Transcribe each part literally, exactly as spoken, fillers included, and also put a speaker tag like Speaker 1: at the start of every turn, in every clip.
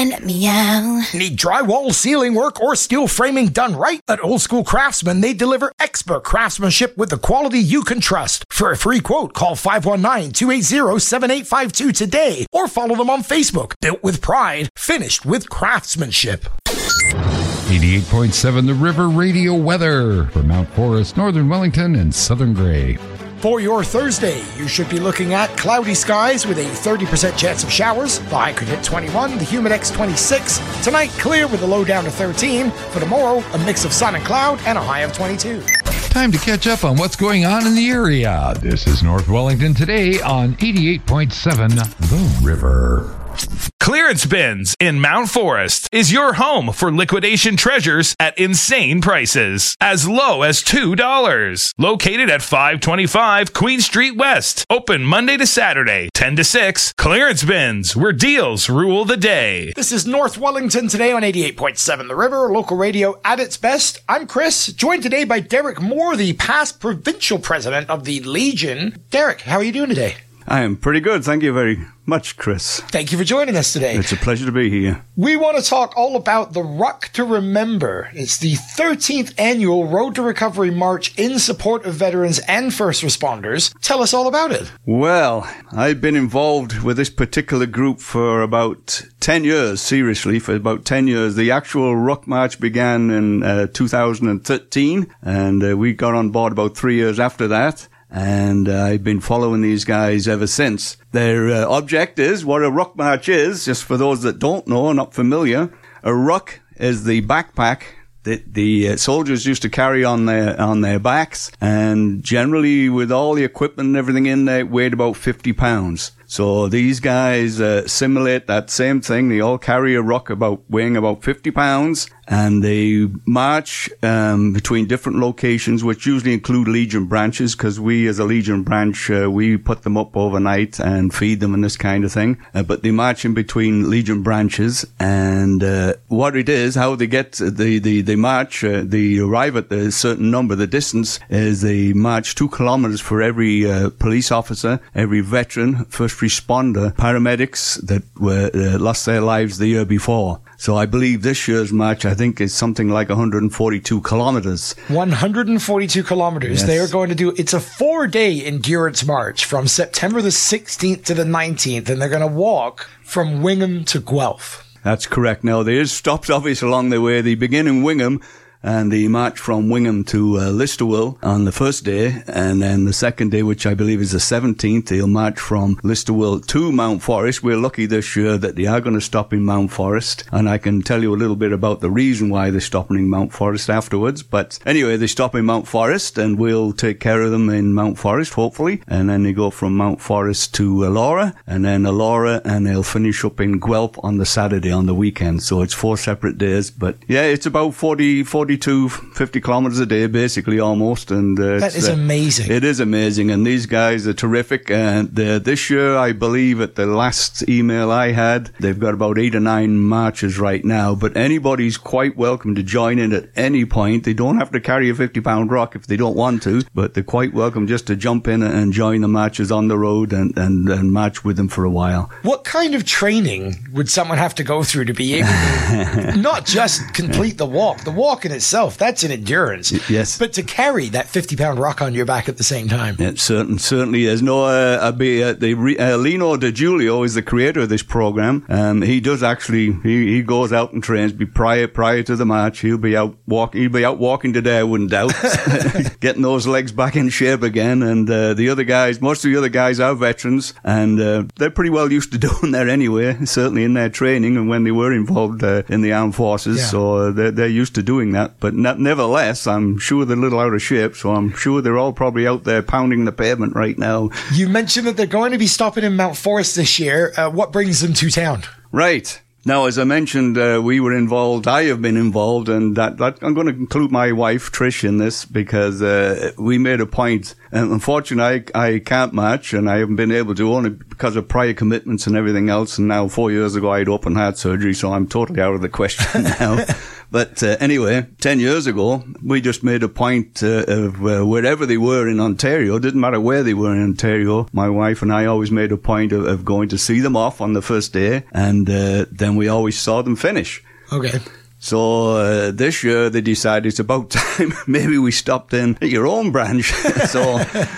Speaker 1: Meow.
Speaker 2: Need drywall, ceiling work, or steel framing done right? At Old School Craftsman, they deliver expert craftsmanship with the quality you can trust. For a free quote, call five one nine, two eight zero, seven eight five two today or follow them on Facebook. Built with pride, finished with craftsmanship.
Speaker 3: eighty-eight point seven The River Radio weather for Mount Forest, Northern Wellington, and Southern Grey.
Speaker 2: For your Thursday, you should be looking at cloudy skies with a thirty percent chance of showers. The high could hit twenty-one, the humidex twenty-six. Tonight, clear with a low down to thirteen. For tomorrow, a mix of sun and cloud and a high of twenty-two.
Speaker 3: Time to catch up on what's going on in the area. This is North Wellington today on eighty-eight point seven The River.
Speaker 4: Clearance Bins in Mount Forest is your home for liquidation treasures at insane prices, as low as two dollars. Located at five twenty-five Queen Street West. Open Monday to Saturday, ten to six. Clearance Bins, where deals rule the day.
Speaker 2: This is North Wellington today on eighty-eight point seven The River, local radio at its best. I'm Chris, joined today by Derek Moore, the past provincial president of the Legion. Derek, how are you doing today?
Speaker 5: I am pretty good. Thank you very much, Chris.
Speaker 2: Thank you for joining us today.
Speaker 5: It's a pleasure to be here.
Speaker 2: We want to talk all about the Ruck to Remember. It's the thirteenth annual Road to Recovery March in support of veterans and first responders. Tell us all about it.
Speaker 5: Well, I've been involved with this particular group for about ten years, seriously, for about ten years. The actual Ruck March began in uh, two thousand thirteen, and uh, we got on board about three years after that. And uh, I've been following these guys ever since. Their uh, object is, what a ruck march is, just for those that don't know or not familiar, a ruck is the backpack that the uh, soldiers used to carry on their on their backs, and generally with all the equipment and everything in there, it weighed about fifty pounds. So these guys uh, simulate that same thing. They all carry a ruck about weighing about fifty pounds, and they march um, between different locations, which usually include Legion branches, because we as a Legion branch, uh, we put them up overnight and feed them and this kind of thing. Uh, but they march in between Legion branches, and uh, what it is, how they get, the, the, they march, uh, they arrive at a certain number. The distance is they march two kilometers for every uh, police officer, every veteran, first responder, paramedics that were uh, lost their lives the year before. So I believe this year's march, I think, is something like one hundred forty-two kilometers.
Speaker 2: one hundred forty-two kilometers.
Speaker 5: Yes.
Speaker 2: They are going to do, it's a four-day endurance march from September the sixteenth to the nineteenth, and they're going to walk from Wingham to Guelph.
Speaker 5: That's correct. Now, there is stops, obviously, along the way. They begin in Wingham, and they march from Wingham to uh, Listerville on the first day, and then the second day, which I believe is the seventeenth, they'll march from Listerville to Mount Forest. We're lucky this year that they are going to stop in Mount Forest, and I can tell you a little bit about the reason why they're stopping in Mount Forest afterwards. But anyway, they stop in Mount Forest, and we'll take care of them in Mount Forest, hopefully, and then they go from Mount Forest to Elora, and then Elora, and they'll finish up in Guelph on the Saturday, on the weekend. So it's four separate days, but yeah, it's about forty, forty forty-two, fifty kilometers a day, basically, almost. And uh,
Speaker 2: that is uh, amazing.
Speaker 5: It is amazing, and these guys are terrific. And uh, this year, I believe, at the last email I had, they've got about eight or nine marches right now. But anybody's quite welcome to join in at any point. They don't have to carry a fifty-pound rock if they don't want to, but they're quite welcome just to jump in and join the marches on the road and, and, and march with them for a while.
Speaker 2: What kind of training would someone have to go through to be able to not just complete the walk? The walk in itself, that's an endurance.
Speaker 5: Yes.
Speaker 2: But to carry that fifty-pound rock on your back at the same time.
Speaker 5: It certain, certainly is. No, uh, uh, the, uh, Lino De Giulio is the creator of this program. Um, he does actually, he, he goes out and trains be prior prior to the march. He'll be out walking, he'll be out walking today, I wouldn't doubt. Getting those legs back in shape again. And uh, the other guys, most of the other guys are veterans, and uh, they're pretty well used to doing that anyway, certainly in their training and when they were involved uh, in the armed forces. Yeah. So uh, they're, they're used to doing that. But not, nevertheless, I'm sure they're a little out of shape, so I'm sure they're all probably out there pounding the pavement right now.
Speaker 2: You mentioned that they're going to be stopping in Mount Forest this year. Uh, what brings them to town?
Speaker 5: Right. Now, as I mentioned, uh, we were involved, I have been involved, and that, that I'm going to include my wife, Trish, in this, because uh, we made a point. And unfortunately, I, I can't march, and I haven't been able to, only because of prior commitments and everything else. And now, four years ago, I had open heart surgery, so I'm totally out of the question now. But uh, anyway, ten years ago, we just made a point uh, of uh, wherever they were in Ontario, didn't matter where they were in Ontario, my wife and I always made a point of, of going to see them off on the first day, and uh, then we always saw them finish.
Speaker 2: Okay.
Speaker 5: So uh, this year they decided it's about time maybe we stopped in at your own branch. so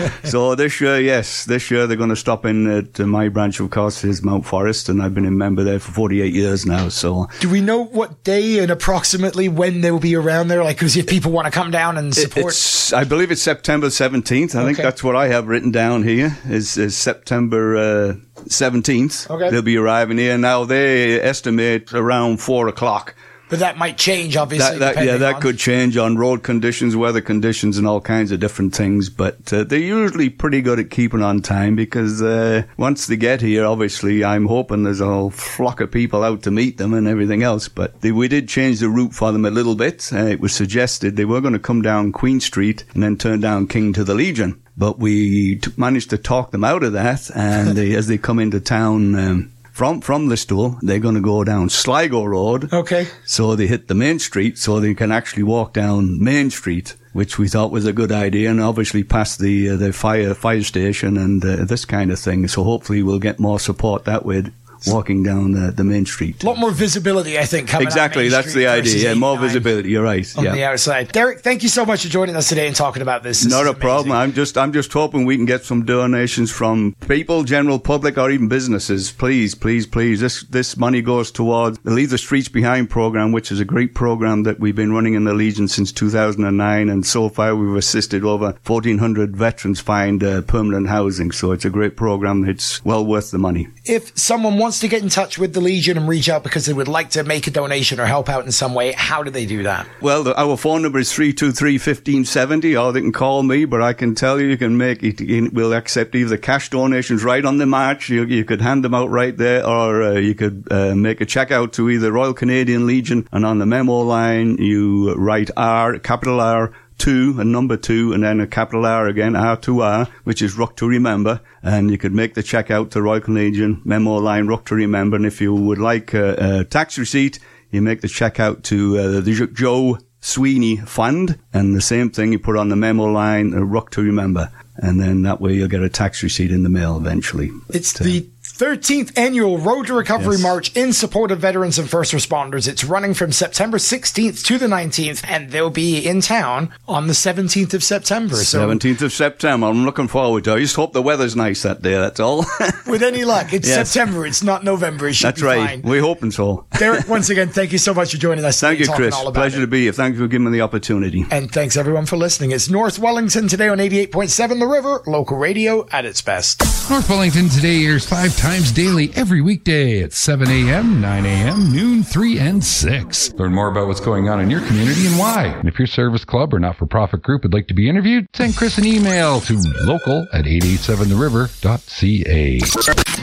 Speaker 5: so this year, yes, this year they're going to stop in at uh, my branch, of course, is Mount Forest, and I've been a member there for forty-eight years now. So
Speaker 2: do we know what day and approximately when they will be around there? Like, because if people want to come down and support,
Speaker 5: it's, I believe it's September seventeenth. I
Speaker 2: okay.
Speaker 5: think that's what I have written down here. Is, is September uh, seventeenth.
Speaker 2: Okay.
Speaker 5: They'll be arriving here now. They estimate around four o'clock.
Speaker 2: But that might change, obviously.
Speaker 5: That, that, yeah, that
Speaker 2: on.
Speaker 5: could change on road conditions, weather conditions, and all kinds of different things. But uh, they're usually pretty good at keeping on time because uh, once they get here, obviously, I'm hoping there's a whole flock of people out to meet them and everything else. But they, we did change the route for them a little bit. Uh, it was suggested they were going to come down Queen Street and then turn down King to the Legion. But we t- managed to talk them out of that. And they, as they come into town... Um, From from Listowel, they're going to go down Sligo Road.
Speaker 2: Okay.
Speaker 5: So they hit the main street, so they can actually walk down Main Street, which we thought was a good idea, and obviously past the uh, the fire fire station and uh, this kind of thing. So hopefully we'll get more support that way, walking down the, the main street.
Speaker 2: A lot more visibility, I think, coming
Speaker 5: Exactly,
Speaker 2: that's
Speaker 5: Street the idea. Yeah, more visibility. You're right.
Speaker 2: On
Speaker 5: yeah.
Speaker 2: the outside. Derek, thank you so much for joining us today and talking about this. This
Speaker 5: Not a
Speaker 2: amazing.
Speaker 5: problem. I'm just I'm just hoping we can get some donations from people, general public, or even businesses. Please, please, please. This this money goes towards the Leave the Streets Behind program, which is a great program that we've been running in the Legion since two thousand nine, and so far we've assisted over fourteen hundred veterans find uh, permanent housing. So it's a great program. It's well worth the money.
Speaker 2: If someone wants to get in touch with the Legion and reach out because they would like to make a donation or help out in some way, how do they do that?
Speaker 5: Well, the, our phone number is three two three, one five seven zero, or they can call me, but I can tell you, you can make it, we'll accept either cash donations right on the march, you, you could hand them out right there, or uh, you could uh, make a check out to either Royal Canadian Legion, and on the memo line, you write R, capital R, two, and number two, and then a capital R again, R two R, which is Ruck to Remember, and you could make the check out to Royal Canadian, memo line, Ruck to Remember, and if you would like a, a tax receipt, you make the check out to uh, the Joe Sweeney Fund, and the same thing, you put on the memo line, uh, Ruck to Remember, and then that way you'll get a tax receipt in the mail eventually.
Speaker 2: It's
Speaker 5: but, uh,
Speaker 2: the thirteenth annual Road to Recovery
Speaker 5: Yes.
Speaker 2: March in support of veterans and first responders. It's running from September sixteenth to the nineteenth, and they'll be in town on the seventeenth of September. So
Speaker 5: seventeenth of September. I'm looking forward to it. I just hope the weather's nice that day, that's all.
Speaker 2: with any luck, it's
Speaker 5: Yes.
Speaker 2: September. It's not November. It should
Speaker 5: That's
Speaker 2: be
Speaker 5: right.
Speaker 2: fine.
Speaker 5: We're hoping so.
Speaker 2: Derek, once again, thank you so much for joining us.
Speaker 5: Thank
Speaker 2: today
Speaker 5: you,
Speaker 2: and talking
Speaker 5: Chris.
Speaker 2: all about
Speaker 5: Pleasure
Speaker 2: it.
Speaker 5: to be here. Thank you for giving me the opportunity.
Speaker 2: And thanks everyone for listening. It's North Wellington today on eighty-eight point seven The River, local radio at its best.
Speaker 3: North Wellington Today airs five times daily every weekday at seven a.m., nine a.m., noon, three, and six. Learn more about what's going on in your community and why. And if your service club or not-for-profit group would like to be interviewed, send Chris an email to local at eight eight seven the river dot c a.